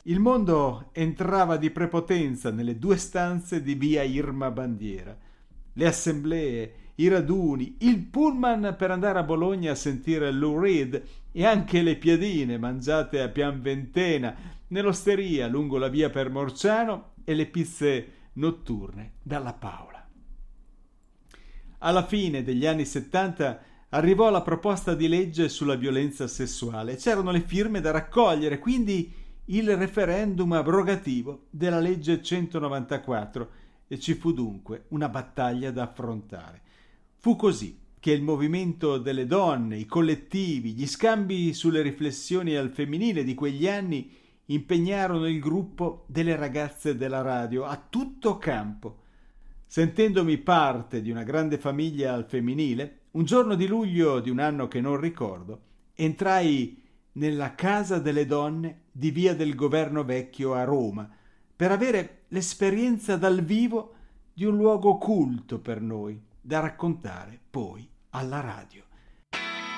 Il mondo entrava di prepotenza nelle 2 stanze di via Irma Bandiera. Le assemblee, i raduni, il pullman per andare a Bologna a sentire Lou Reed e anche le piadine mangiate a Pianventena, nell'osteria lungo la via per Morciano e le pizze notturne dalla Paola. Alla fine degli anni 70 arrivò la proposta di legge sulla violenza sessuale. C'erano le firme da raccogliere, quindi il referendum abrogativo della legge 194 e ci fu dunque una battaglia da affrontare. Fu così che il movimento delle donne, i collettivi, gli scambi sulle riflessioni al femminile di quegli anni impegnarono il gruppo delle ragazze della radio a tutto campo. Sentendomi parte di una grande famiglia al femminile, un giorno di luglio di un anno che non ricordo, entrai nella Casa delle Donne di via del Governo Vecchio a Roma per avere l'esperienza dal vivo di un luogo culto per noi da raccontare poi alla radio.